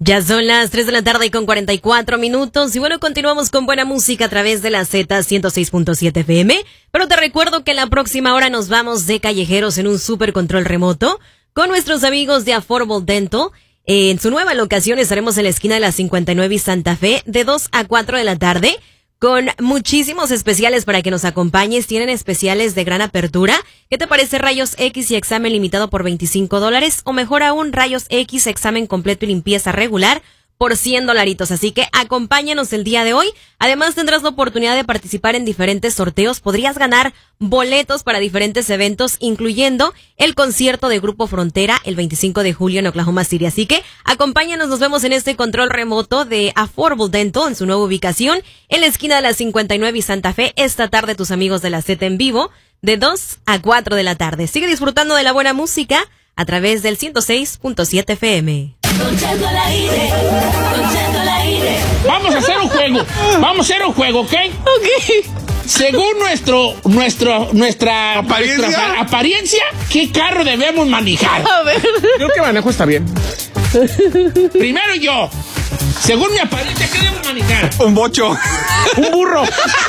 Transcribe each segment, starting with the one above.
Ya son las 3 de la tarde con 44 minutos y bueno, continuamos con buena música a través de la Z 106.7 FM, pero te recuerdo que la próxima hora nos vamos de callejeros en un super control remoto con nuestros amigos de Affordable Dental. En su nueva locación estaremos en la esquina de la 59 y Santa Fe de 2 a 4 de la tarde. Con muchísimos especiales para que nos acompañes. Tienen especiales de gran apertura. ¿Qué te parece rayos X y examen limitado por $25? O mejor aún, rayos X, examen completo y limpieza regular por $100. Así que acompáñanos el día de hoy. Además tendrás la oportunidad de participar en diferentes sorteos. Podrías ganar boletos para diferentes eventos, incluyendo el concierto de Grupo Frontera el 25 de julio en Oklahoma City. Así que acompáñanos, nos vemos en este control remoto de Affordable Dental en su nueva ubicación en la esquina de la 59 y Santa Fe. Esta tarde tus amigos de la Z en vivo de 2 a 4 de la tarde. Sigue disfrutando de la buena música a través del 106.7 FM. Vamos a hacer un juego, ¿ok? Ok. Según nuestra apariencia, ¿qué carro debemos manejar? A ver. Yo que manejo está bien. Primero yo. Según mi apariencia, ¿qué debemos manejar? Un bocho. Un burro.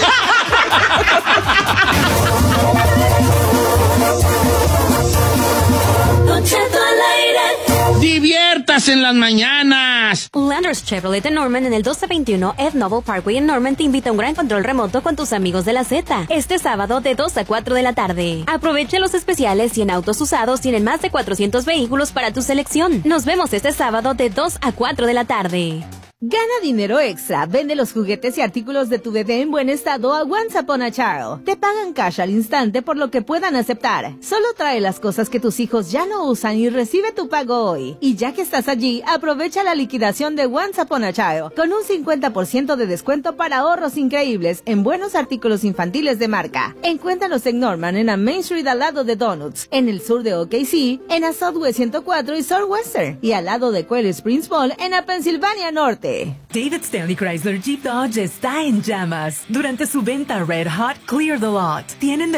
Diviértase en las mañanas. Landers Chevrolet de Norman en el 1221 Ed Noble Parkway en Norman te invita a un gran control remoto con tus amigos de la Z. Este sábado de 2 a 4 de la tarde. Aprovecha los especiales y en autos usados tienen más de 400 vehículos para tu selección. Nos vemos este sábado de 2 a 4 de la tarde. Gana dinero extra. Vende los juguetes y artículos de tu bebé en buen estado a Once Upon a Child. Te pagan cash al instante por lo que puedan aceptar. Solo trae las cosas que tus hijos ya no usan y recibe tu pago hoy. Y ya que estás allí, aprovecha la liquidación de Once Upon a Child con un 50% de descuento para ahorros increíbles en buenos artículos infantiles de marca. Encuéntralos en Norman, en la Main Street al lado de Donuts, en el sur de OKC, en la Southwest 104 y Southwestern, y al lado de Coral Springs Mall en la Pensilvania Norte. David Stanley Chrysler Jeep Dodge está en llamas. Durante su venta Red Hot Clear the Lot, tienen